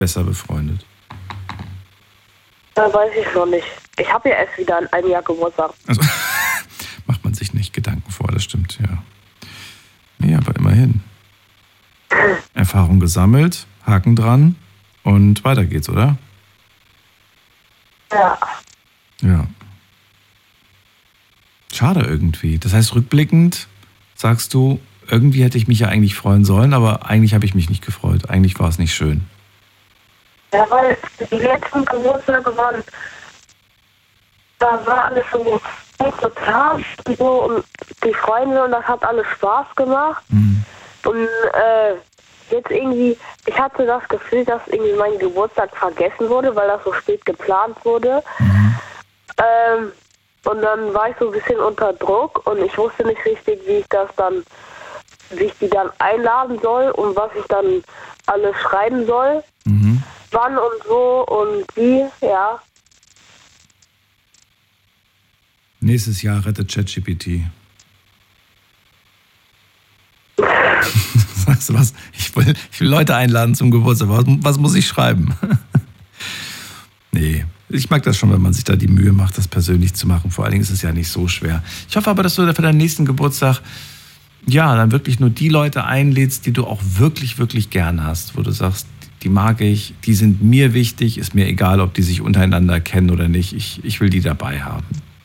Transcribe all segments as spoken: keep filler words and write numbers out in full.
besser befreundet? Da weiß ich noch nicht. Ich habe ja erst wieder in einem Jahr Geburtstag. Also macht man sich nicht Gedanken vor, das stimmt, ja. Nee, aber immerhin. Erfahrung gesammelt, Haken dran und weiter geht's, oder? Ja. Ja. Schade irgendwie. Das heißt, rückblickend sagst du, irgendwie hätte ich mich ja eigentlich freuen sollen, aber eigentlich habe ich mich nicht gefreut. Eigentlich war es nicht schön. Ja, weil die letzten Geburtstage waren, da war alles so geplant und so und die Freunde und das hat alles Spaß gemacht. Mhm. Und äh, jetzt irgendwie, ich hatte das Gefühl, dass irgendwie mein Geburtstag vergessen wurde, weil das so spät geplant wurde. Mhm. Ähm, und dann war ich so ein bisschen unter Druck und ich wusste nicht richtig, wie ich das dann, wie ich die dann einladen soll und was ich dann alles schreiben soll. Mhm. Wann und so und wie, ja. Nächstes Jahr rettet ChatGPT. Sagst du was? Ich will, ich will Leute einladen zum Geburtstag. Was, was muss ich schreiben? Nee, ich mag das schon, wenn man sich da die Mühe macht, das persönlich zu machen. Vor allen Dingen ist es ja nicht so schwer. Ich hoffe aber, dass du für deinen nächsten Geburtstag ja dann wirklich nur die Leute einlädst, die du auch wirklich, wirklich gern hast. Wo du sagst, die mag ich, die sind mir wichtig, ist mir egal, ob die sich untereinander kennen oder nicht. Ich, ich will die dabei haben.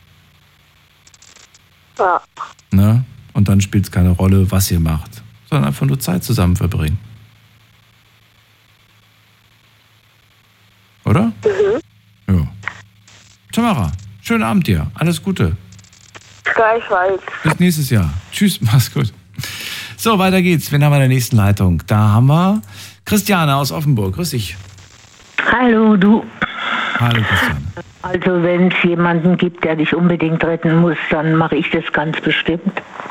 Ja. Ne? Und dann spielt es keine Rolle, was ihr macht, sondern einfach nur Zeit zusammen verbringen. Oder? Mhm. Ja. Tamara, schönen Abend dir. Alles Gute. Gleichfalls. Bis nächstes Jahr. Tschüss, mach's gut. So, weiter geht's. Wen haben wir in der nächsten Leitung? Da haben wir Christiane aus Offenburg. Grüß dich. Hallo, du. Hallo, Christiane. Also, wenn es jemanden gibt, der dich unbedingt retten muss, dann mache ich das ganz bestimmt.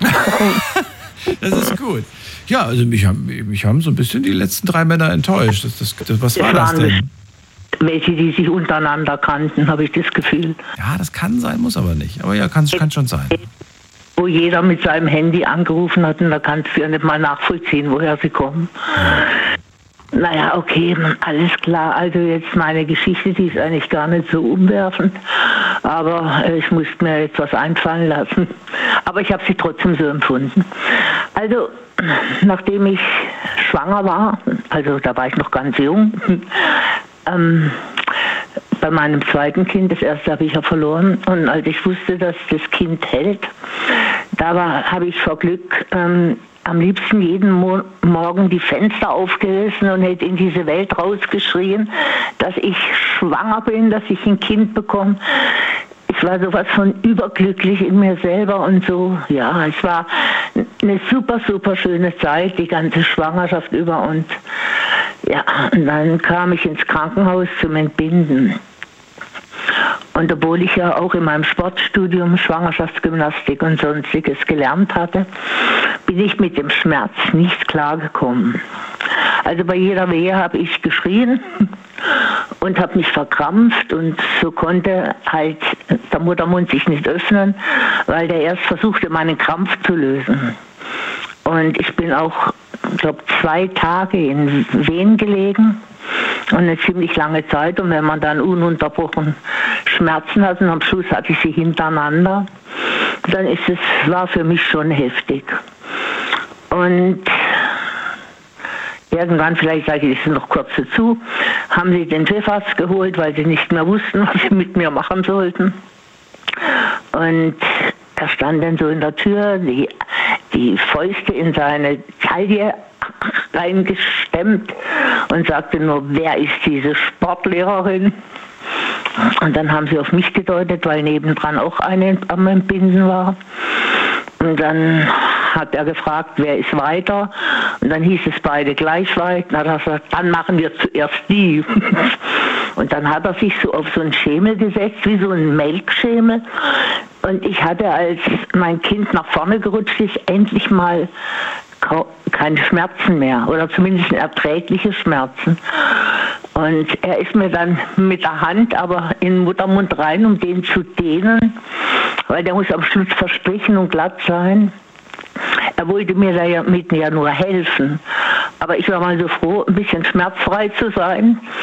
Das ist gut. Ja, also mich haben, mich haben so ein bisschen die letzten drei Männer enttäuscht. Das, das, das, was war das denn? Welche, die sich untereinander kannten, habe ich das Gefühl. Ja, das kann sein, muss aber nicht. Aber ja, kann, kann schon sein. Wo jeder mit seinem Handy angerufen hat und da kannst du ja nicht mal nachvollziehen, woher sie kommen. Ja. Naja, okay, alles klar. Also jetzt meine Geschichte, die ist eigentlich gar nicht so umwerfend, aber ich musste mir jetzt was einfallen lassen. Aber ich habe sie trotzdem so empfunden. Also, nachdem ich schwanger war, also da war ich noch ganz jung, ähm, bei meinem zweiten Kind, das erste habe ich ja verloren, und als ich wusste, dass das Kind hält, da habe ich vor Glück ähm, am liebsten jeden Mo- Morgen die Fenster aufgerissen und hätte in diese Welt rausgeschrien, dass ich schwanger bin, dass ich ein Kind bekomme. Ich war sowas von überglücklich in mir selber und so, ja, es war eine super, super schöne Zeit, die ganze Schwangerschaft über, und ja, und dann kam ich ins Krankenhaus zum Entbinden. Und obwohl ich ja auch in meinem Sportstudium Schwangerschaftsgymnastik und Sonstiges gelernt hatte, bin ich mit dem Schmerz nicht klargekommen. Also bei jeder Wehe habe ich geschrien und habe mich verkrampft, und so konnte halt der Muttermund sich nicht öffnen, weil der erst versuchte, meinen Krampf zu lösen. Und ich bin auch, ich glaube, zwei Tage in Wehen gelegen. Und eine ziemlich lange Zeit, und wenn man dann ununterbrochen Schmerzen hat und am Schluss hatte ich sie hintereinander, dann ist es, war für mich schon heftig. Und irgendwann, vielleicht sage ich es noch kurz dazu, haben sie den Chefarzt geholt, weil sie nicht mehr wussten, was sie mit mir machen sollten. Und er stand dann so in der Tür, die, die Fäuste in seine Taille reingestemmt und sagte nur, wer ist diese Sportlehrerin? Und dann haben sie auf mich gedeutet, weil nebendran auch eine am Entbinden war. Und dann hat er gefragt, wer ist weiter? Und dann hieß es beide gleich weit. Dann hat er gesagt, dann machen wir zuerst die. Und dann hat er sich so auf so einen Schemel gesetzt, wie so ein Melkschemel. Und ich hatte, als mein Kind nach vorne gerutscht ist, endlich mal keine Schmerzen mehr, oder zumindest erträgliche Schmerzen. Und er ist mir dann mit der Hand aber in den Muttermund rein, um den zu dehnen, weil der muss am Schluss verstrichen und glatt sein. Er wollte mir da ja mit ja nur helfen, Aber ich war mal so froh, ein bisschen schmerzfrei zu sein.